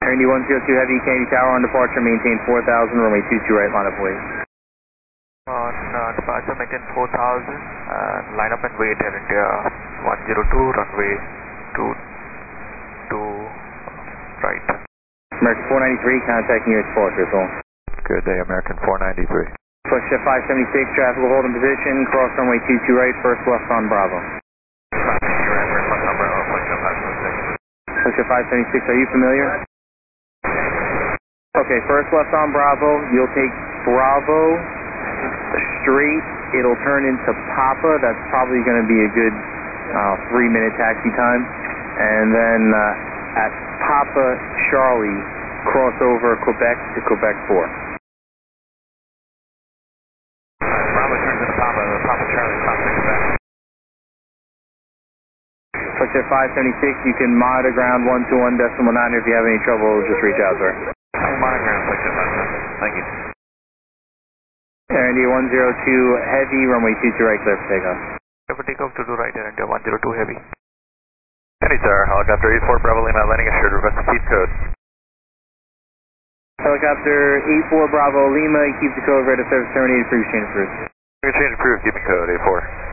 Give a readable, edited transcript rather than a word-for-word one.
Indy 102 Heavy, Kennedy Tower on departure, maintain 4,000, runway 22 right, line up wait. On departure, maintain 4,000, and line up and wait at India 102, runway 22 right. American 493, contacting you at departure, so. Good day, American 493. Push to 576, traffic will hold in position, cross runway 22 right, first left on Bravo. Push to 576, are you familiar? Okay, first left on Bravo, you'll take Bravo straight, it'll turn into Papa, that's probably going to be a good 3-minute taxi time, and then at Papa Charlie, cross over Quebec to Quebec 4. Bravo turns into Papa, Papa Charlie, Papa Quebec. Push at 576, you can monitor ground 121.9, if you have any trouble, just reach out to her. Monitor ground, push at 576, thank you. Air India 102 Heavy, runway 22 right, clear for takeoff. Clear for takeoff to do right, Air India 102 Heavy. Any sir, helicopter 84 Bravo Lima, landing assured, request seat code. Helicopter 84 Bravo Lima, keep the code red of service terminated, previous change approved. Change approved, keeping code 84.